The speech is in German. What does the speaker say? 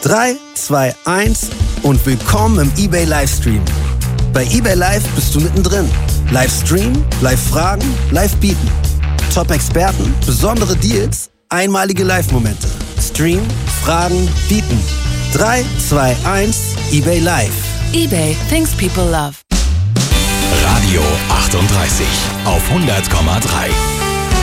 3, 2, 1 und willkommen im eBay Livestream. Bei eBay Live bist du mittendrin. Livestream, Live-Fragen, Live-Bieten. Top-Experten, besondere Deals, einmalige Live-Momente. Stream, Fragen, Bieten. 3, 2, 1, eBay Live. eBay, things people love. Radio 38 auf 100,3.